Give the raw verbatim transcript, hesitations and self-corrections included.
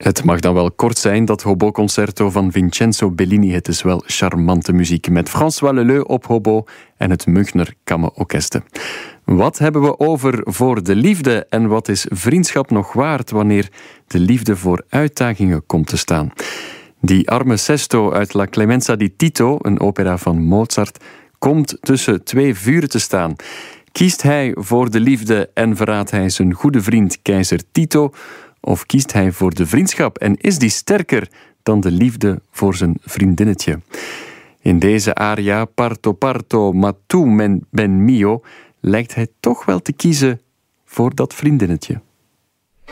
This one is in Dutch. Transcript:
Het mag dan wel kort zijn, dat hobo-concerto van Vincenzo Bellini. Het is wel charmante muziek met François Leleu op hobo en het Münchner Kammerorkest. Wat hebben we over voor de liefde en wat is vriendschap nog waard wanneer de liefde voor uitdagingen komt te staan? Die arme Sesto uit La Clemenza di Tito, een opera van Mozart, komt tussen twee vuren te staan. Kiest hij voor de liefde en verraadt hij zijn goede vriend keizer Tito? Of kiest hij voor de vriendschap en is die sterker dan de liefde voor zijn vriendinnetje? In deze aria, Parto Parto, ma tu men ben mio, lijkt hij toch wel te kiezen voor dat vriendinnetje.